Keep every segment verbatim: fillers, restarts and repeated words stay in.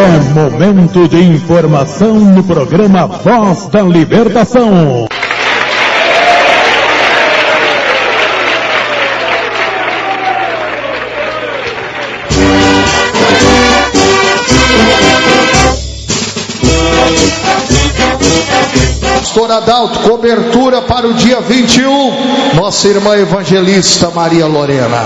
É momento de informação no programa Voz da Libertação. Pastor Adalto, cobertura para o dia vinte e um, nossa irmã evangelista Maria Lorena.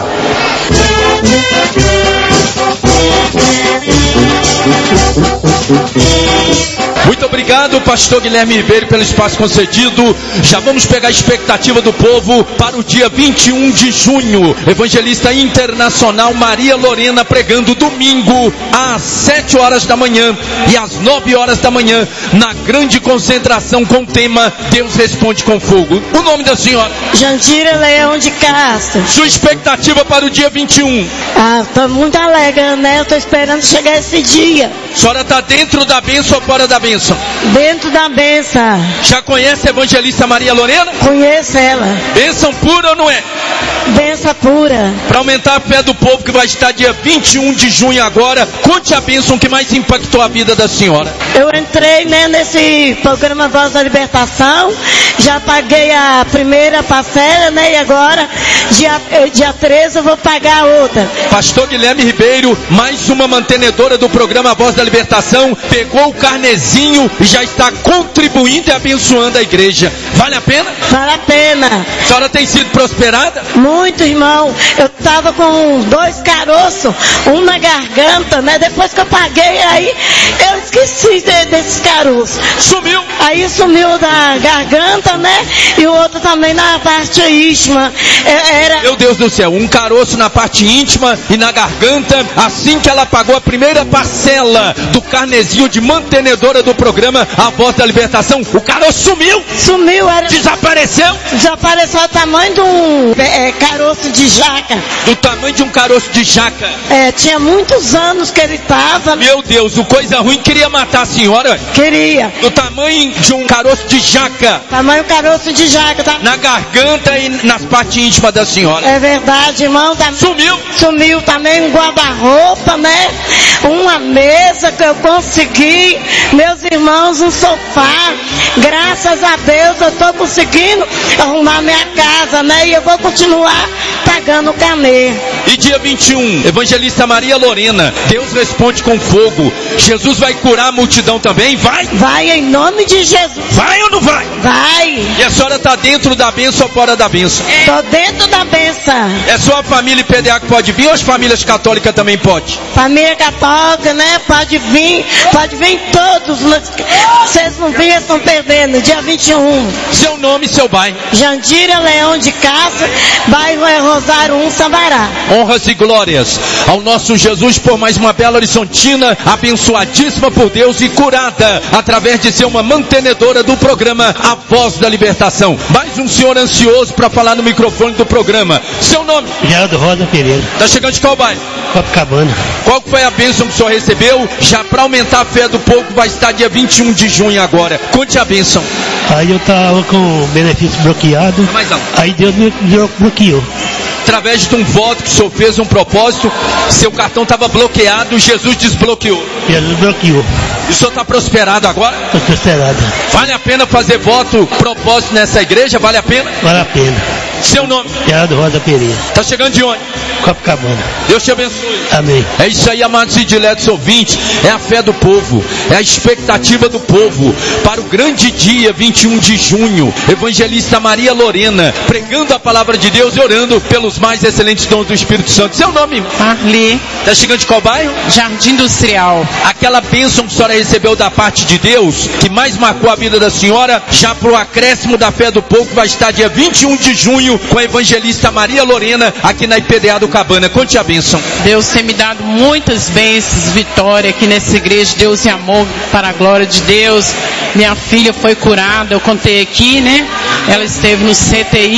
Muito obrigado, pastor Guilherme Ribeiro, pelo espaço concedido. Já vamos pegar a expectativa do povo para o dia vinte e um de junho. Evangelista internacional Maria Lorena pregando domingo às sete horas da manhã e às nove horas da manhã, na grande concentração com o tema Deus Responde com Fogo. O nome da senhora? Jandira Leão de Castro. Sua expectativa para o dia vinte e um? Ah, estou muito alegre, né? Eu estou esperando chegar esse dia. A senhora está dentro da bênção ou fora da bênção? Dentro da bênção. Já conhece a evangelista Maria Lorena? Conheço ela. Bênção pura ou não é? Bênção pura. Para aumentar a fé do povo que vai estar dia vinte e um de junho agora, conte a bênção que mais impactou a vida da senhora. Eu entrei, né, nesse programa Voz da Libertação, já paguei a primeira parcela, né, e agora, dia, dia treze eu vou pagar a outra. Pastor Guilherme Ribeiro, mais uma mantenedora do programa Voz da Libertação, pegou o carnezinho e já está contribuindo e abençoando a igreja. Vale a pena? Vale a pena. A senhora tem sido prosperada? Muito, irmão. Eu estava com dois caroços, um na garganta, né? Depois que eu paguei, aí eu esqueci de, desses caroços. Sumiu? Aí sumiu da garganta, né? E o outro também na parte íntima. Era... Meu Deus do céu, um caroço na parte íntima e na garganta. Assim que ela pagou a primeira parcela do carnezinho de mantenedora do programa A Voz da Libertação, o caroço sumiu. Sumiu, era... Desapareceu? Desapareceu o tamanho de um é, caroço de jaca. Do tamanho de um caroço de jaca? É, tinha muitos anos que ele estava. Meu Deus, o coisa ruim queria matar a senhora? Queria. Do tamanho de um caroço de jaca? Tamanho caroço de jaca. Tá? Na garganta e nas partes íntimas da senhora? É verdade, irmão. Tá... Sumiu? Sumiu também um guarda-roupa, né? Uma mesa que eu consegui. Meus irmãos, um sofá. Graças a Deus eu estou conseguindo arrumar minha casa, né? E eu vou continuar pagando o carnê. E dia vinte e um, evangelista Maria Lorena, Deus Responde com Fogo. Jesus vai curar a multidão também? Vai? Vai em nome de Jesus. Vai ou não vai? Vai. E a senhora está dentro da bênção ou fora da bênção? Estou dentro da bênção. É só a família I P D A que pode vir ou as famílias católicas também pode? Família católica, né? Pode vir, pode vir todos. Vocês não virem, estão perdendo. Dia vinte e um. Seu nome e seu bairro? Jandira Leão de Castro, bairro é Rosário um, Sambará. Honras e glórias ao nosso Jesus por mais uma bela horizontina, abençoadíssima por Deus e curada através de ser uma mantenedora do programa A Voz da Libertação. Mais um senhor ansioso para falar no microfone do programa. Seu nome? Geraldo Rosa Pereira. Tá chegando de qual bairro? Copacabana. Qual foi a bênção que o senhor recebeu? Já para aumentar a fé do povo, vai estar dia vinte e um de junho agora. Conte a bênção. Aí eu tava com o benefício bloqueado. Mais alto. Aí Deus me bloqueou. Através de um voto que o senhor fez, um propósito, seu cartão estava bloqueado, Jesus desbloqueou. Jesus bloqueou. E o senhor está prosperado agora? Estou prosperado. Vale a pena fazer voto, propósito nessa igreja? Vale a pena? Vale a pena. Seu nome? Geraldo Rosa Pereira. Está chegando de onde? Copacabana. Deus te abençoe. Amém. É isso aí, amados e diletos ouvintes. É a fé do povo, é a expectativa do povo para o grande dia vinte e um de junho. Evangelista Maria Lorena pregando a palavra de Deus e orando pelos mais excelentes dons do Espírito Santo. Seu nome? Arli. Está chegando de qual bairro? Jardim Industrial. Aquela bênção que a senhora recebeu da parte de Deus, que mais marcou a vida da senhora, já para o acréscimo da fé do povo, que vai estar dia vinte e um de junho com a evangelista Maria Lorena aqui na I P D A do Cabana. Conte a bênção. Deus tem me dado muitas bênçãos, vitória aqui nessa igreja. Deus e amor para a glória de Deus. Minha filha foi curada, eu contei aqui, né? Ela esteve no C T I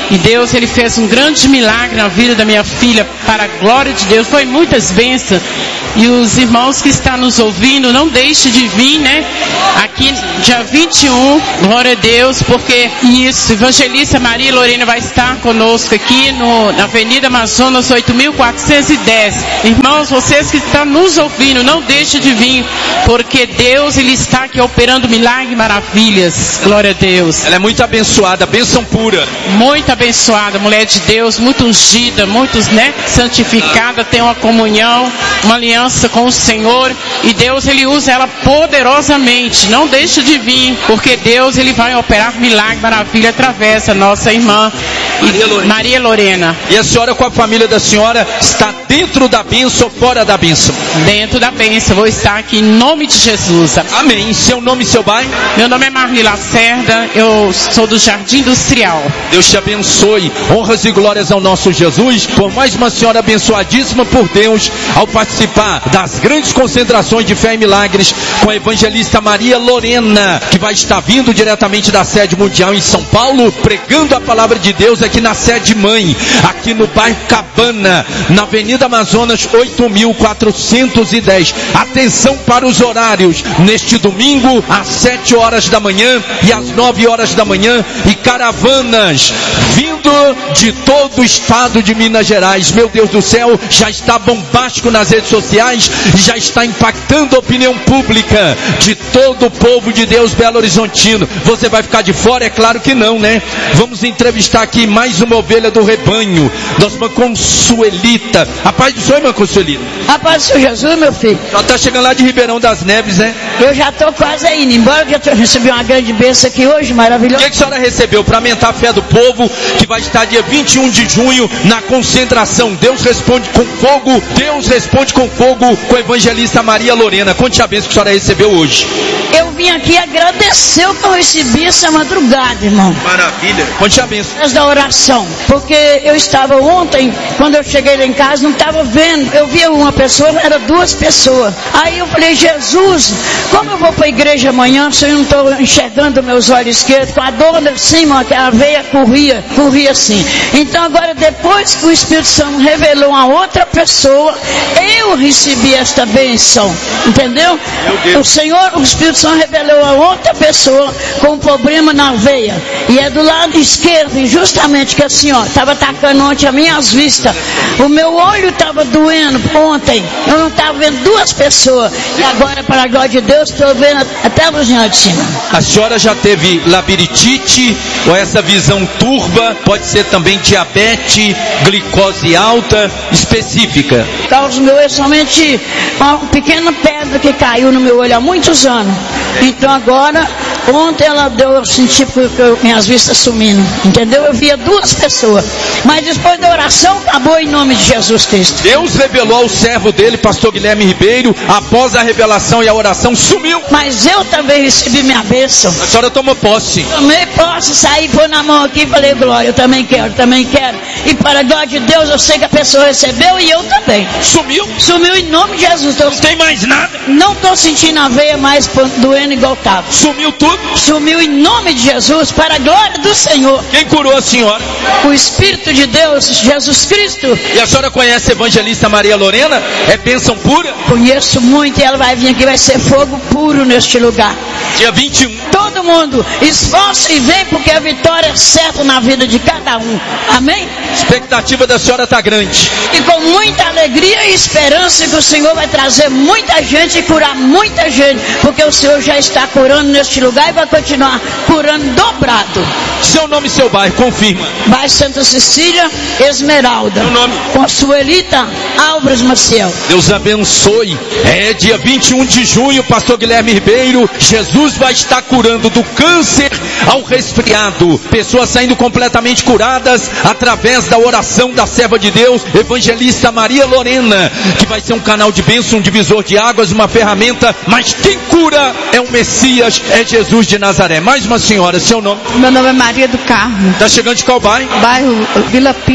E Deus, Ele fez um grande milagre na vida da minha filha, para a glória de Deus. Foi muitas bênçãos. E os irmãos que estão nos ouvindo, não deixe de vir, né? Aqui, dia vinte e um, glória a Deus, porque isso, Evangelista Maria Lorena vai estar conosco aqui no, na Avenida Amazonas oito mil quatrocentos e dez. Irmãos, vocês que estão nos ouvindo, não deixe de vir, porque Deus, Ele está aqui operando milagres e maravilhas. Glória a Deus. Ela é muito abençoada, bênção pura. Muito abençoada, mulher de Deus, muito ungida, muito, né, santificada, tem uma comunhão, uma aliança com o Senhor, e Deus, Ele usa ela poderosamente. Não deixe de vir, porque Deus, Ele vai operar milagre, maravilha através da nossa irmã Maria Lorena. Maria Lorena. E a senhora, com a família da senhora, está dentro da bênção ou fora da bênção? Dentro da bênção, vou estar aqui em nome de Jesus. Amém. Seu nome e seu bairro? Meu nome é Marli Lacerda, eu sou do Jardim Industrial. Deus te abençoe, honras e glórias ao nosso Jesus, por mais uma senhora abençoadíssima por Deus, ao participar das grandes concentrações de fé e milagres com a evangelista Maria Lorena, que vai estar vindo diretamente da sede mundial em São Paulo, pregando a palavra de Deus aqui na sede mãe, aqui no bairro Cabana, na Avenida Amazonas oito mil quatrocentos e dez. Atenção para os horários, neste domingo às sete horas da manhã e às nove horas da manhã, e caravanas vindo de todo o estado de Minas Gerais. Meu Deus do céu, já está bombástico nas redes sociais, já está impactando a opinião pública de todo o povo de Deus Belo Horizontino. Você vai ficar de fora? É claro que não, né? Vamos entrevistar aqui mais uma ovelha do rebanho, nossa irmã Consuelita. A paz do Senhor, irmã Consuelita. A paz do Senhor Jesus, meu filho. Ela está chegando lá de Ribeirão das Neves, né? Eu já estou quase indo, embora que eu recebi uma grande bênção aqui hoje, maravilhoso. O que, que a senhora recebeu para aumentar a fé do povo, que vai estar dia vinte e um de junho na concentração? Deus responde com fogo, Deus responde com fogo, com a evangelista Maria Lorena. Conte a bênção que a senhora recebeu hoje. Eu vim aqui agradecer o que eu recebi essa madrugada, irmão. Maravilha. Conte a bênção. Da oração, porque eu estava ontem, quando eu cheguei lá em casa, não estava vendo, eu via uma pessoa, era duas pessoas. Aí eu falei, Jesus, como eu vou para a igreja amanhã, se eu não estou enxergando meus olhos esquerdos, com a dor de cima, que a veia corria, corria assim. Então agora, depois que o Espírito Santo revelou a outra pessoa, eu recebi esta benção, entendeu? O Senhor, o Espírito Santo revelou a outra pessoa com um problema na veia, e é do lado esquerdo, justamente que assim, ó, estava atacando ontem as minhas vistas, o meu olho estava doendo ontem, eu não estava vendo duas pessoas, e agora, para a glória de Deus, estou vendo até a luzinha de cima. A senhora já teve labirintite, ou essa visão turva, pode ser também diabetes, glicose alta, específica? O caso meu é somente uma pequena pedra que caiu no meu olho há muitos anos, então agora, ontem ela deu, eu senti porque eu, minhas vistas sumindo, entendeu? Eu via duas pessoas, mas depois da oração acabou em nome de Jesus Cristo. Deus revelou ao servo dele, pastor Guilherme Ribeiro, após a revelação e a oração, sumiu. Mas eu também recebi minha bênção. A senhora tomou posse. Também posso sair, pôr na mão aqui e falei, glória, eu também quero, também quero. E para a glória de Deus, eu sei que a pessoa recebeu e eu também. Sumiu? Sumiu em nome de Jesus. Tô... Não tem mais nada? Não estou sentindo a veia mais doendo igual estava. Sumiu tudo? Sumiu em nome de Jesus, para a glória do Senhor. Quem curou a senhora? O Espírito de Deus, Jesus Cristo. E a senhora conhece a evangelista Maria Lorena? É bênção pura? Conheço muito, e ela vai vir aqui, vai ser fogo puro neste lugar. Dia vinte e um. Todo mundo, esforça e vem, porque a vitória é certa na vida de cada um. Amém? A expectativa da senhora está grande. E com muita alegria e esperança que o Senhor vai trazer muita gente e curar muita gente, porque o Senhor já está curando neste lugar e vai continuar curando dobrado. Seu nome e seu bairro, confirma. Bairro Santa Cecília, Esmeralda. Seu nome? Consuelita Álvares Maciel. Deus abençoe. É dia vinte e um de junho, pastor Guilherme Ribeiro. Jesus vai estar curando do câncer ao resfriado. Pessoas saindo completamente curadas através da oração da serva de Deus, evangelista Maria Lorena, que vai ser um canal de bênção, um divisor de águas, uma ferramenta, mas quem cura é o Messias, é Jesus de Nazaré. Mais uma senhora, seu nome? Meu nome é Maria do Carmo. Está chegando de qual bairro? Bairro Vila Pinto.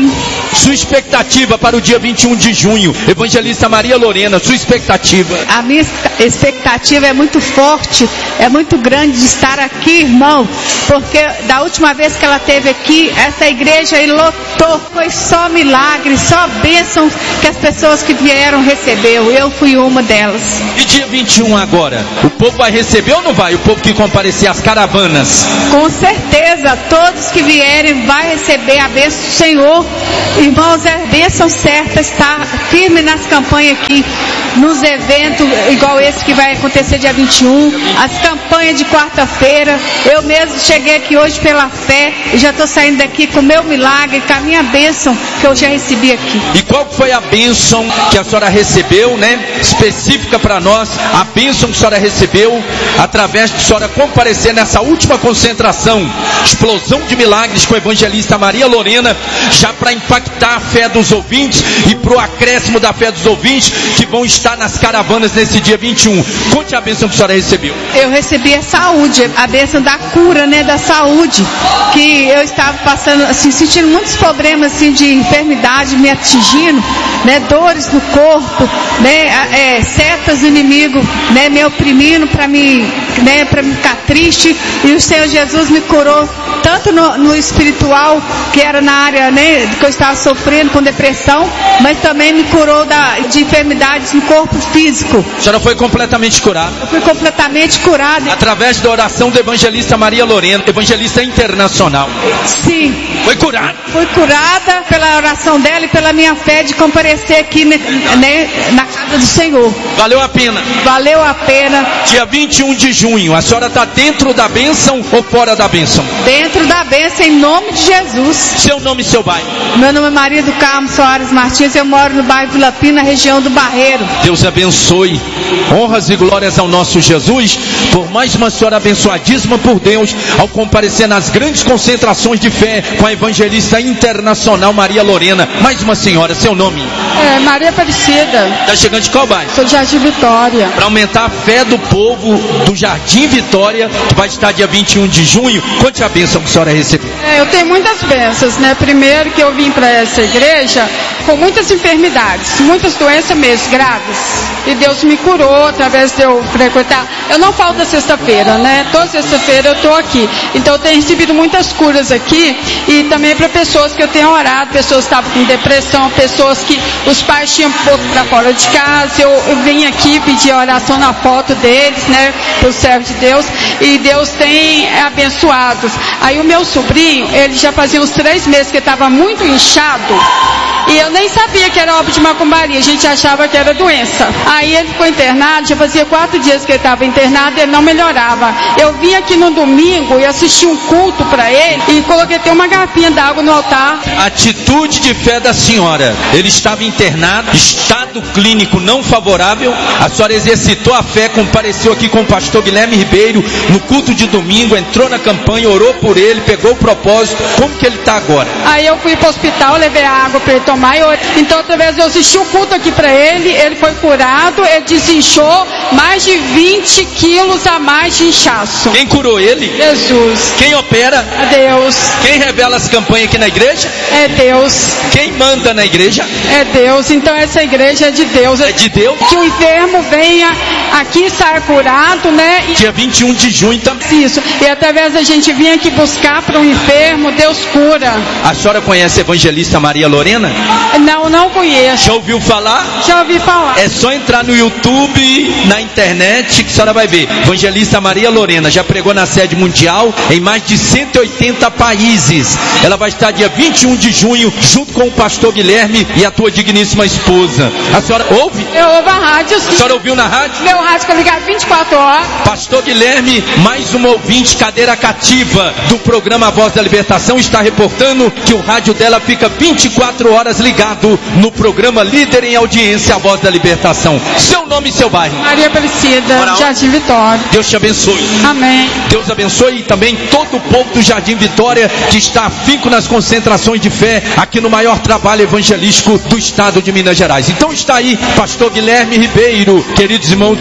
Sua expectativa para o dia vinte e um de junho. Evangelista Maria Lorena, sua expectativa. A minha expectativa é muito forte, é muito grande de estar aqui, irmão, porque da última vez que ela esteve aqui, essa igreja aí lotou, foi só milagres, só bênçãos que as pessoas que vieram recebeu. Eu fui uma delas. E dia vinte e um agora? O povo vai receber ou não vai? O povo que comparecer às caravanas? Com certeza, todos que vierem vai receber a bênção do Senhor. Irmãos, é bênção certa estar firme nas campanhas aqui, nos eventos igual esse que vai acontecer dia vinte e um, as campanhas de quarta-feira. Eu mesmo cheguei aqui hoje pela fé e já estou saindo daqui com o meu milagre, com a minha bênção que eu já recebi aqui. E qual foi a bênção que a senhora recebeu, né? Específica para nós, a bênção que a senhora recebeu através de a senhora comparecer nessa última concentração, explosão de milagres com a evangelista Maria Lorena, já para impactar a fé dos ouvintes e para o acréscimo da fé dos ouvintes que vão estar nas caravanas nesse dia vinte e um. Conte a bênção que a senhora recebeu. Eu recebi a saúde, a bênção da cura, né, da saúde, que eu estava passando, assim, sentindo muitos problemas, assim, de enfermidade me atingindo, né, dores no corpo, né, é, setas do inimigo, né, me oprimindo para me, né, para me ficar triste, e o Senhor Jesus me curou tanto no, no espiritual, que era na área, né, que eu estava sofrendo com depressão, mas também me curou da, de enfermidades no corpo físico. A senhora foi completamente curada? Eu fui completamente curada. Através da oração do evangelista Maria Lorena, evangelista internacional. Sim. Foi curada? Fui curada pela oração dela e pela minha fé de comparecer aqui, né, na casa do Senhor. Valeu a pena? Valeu a pena. Dia vinte e um de junho, a senhora está dentro da bênção ou fora da bênção? Dentro da bênção, em nome de Jesus. Seu nome e seu bairro? Meu nome é Maria do Carmo Soares Martins, eu moro no bairro Vila Pina, na região do Barreiro. Deus abençoe. Honras e glórias ao nosso Jesus, por mais uma senhora abençoadíssima por Deus, ao comparecer nas grandes concentrações de fé com a evangelista internacional Maria Lorena. Mais uma senhora, seu nome? É, Maria Aparecida. Está chegando de qual bairro? Sou de Jardim Vitória. Para aumentar a fé do povo do Jardim Vitória, que vai estar dia vinte e um de junho, conte a bênção que a senhora recebeu. É, eu tenho muitas bênçãos, né? Primeiro que eu vim para essa igreja com muitas enfermidades, muitas doenças mesmo, graves. E Deus me curou através de eu frequentar. Eu não falto da sexta-feira, né? Toda sexta-feira eu estou aqui. Então eu tenho recebido muitas curas aqui. E também para pessoas que eu tenho orado, pessoas que estavam com depressão, pessoas que os pais tinham posto para fora de casa. Eu, eu vim aqui pedir oração na foto deles, né? Para o servo de Deus. E Deus tem abençoado. Aí o meu sobrinho, ele já fazia uns três meses que ele estava muito inchado. E eu nem sabia que era obra de macumbaria, a gente achava que era doença. Aí ele ficou internado, já fazia quatro dias que ele estava internado e ele não melhorava. Eu vim aqui no domingo e assisti um culto para ele e coloquei até uma garrafinha d'água no altar. Atitude de fé da senhora. Ele estava internado, estado clínico não favorável. A senhora exercitou a fé, compareceu aqui com o pastor Guilherme Ribeiro no culto de domingo, entrou na campanha, orou por ele, pegou o propósito. Como que ele está agora? Aí eu fui para o hospital, levei a água para ele tomar. Então, através eu assisti um culto aqui para ele, ele foi curado, ele desinchou mais de vinte quilos a mais de inchaço. Quem curou ele? Jesus. Quem opera? É Deus. Quem revela as campanhas aqui na igreja? É Deus. Quem manda na igreja? É Deus. Então essa igreja é de Deus. É de Deus? Que o enfermo venha aqui sair curado, né? E... dia vinte e um de junho também. Isso. E através da gente vir aqui buscar para o enfermo, Deus cura. A senhora conhece a evangelista Maria Lorena? Não, não conheço. Já ouviu falar? Já ouvi falar. É só entrar no YouTube, na internet, que a senhora vai ver. Evangelista Maria Lorena já pregou na sede mundial em mais de cento e oitenta países. Ela vai estar dia vinte e um de junho, junto com o pastor Guilherme e a tua digníssima esposa. A senhora ouve? Eu ouvo a rádio. Sim. A senhora ouviu na rádio? Meu rádio fica ligado vinte e quatro horas. Pastor Guilherme, mais uma ouvinte cadeira cativa do programa Voz da Libertação, está reportando que o rádio dela fica vinte e quatro horas ligado no programa Líder em Audiência, a Voz da Libertação. Seu nome e seu bairro? Maria Aparecida, Jardim Vitória. Deus te abençoe. Amém. Deus abençoe também todo o povo do Jardim Vitória que está afinco nas concentrações de fé aqui no maior trabalho evangelístico do estado de Minas Gerais. Então está aí pastor Guilherme Ribeiro, queridos irmãos do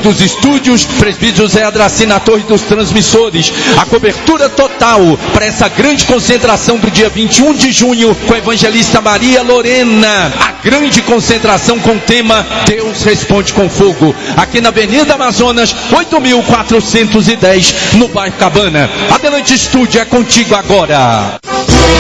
dos estúdios, presbítero Zé Adraci na torre dos transmissores. A cobertura total para essa grande concentração do dia vinte e um de junho com a evangelista Maria Lorena. A grande concentração com o tema Deus Responde com Fogo, aqui na Avenida Amazonas, oito mil quatrocentos e dez, no bairro Cabana. Adelante, estúdio, é contigo agora.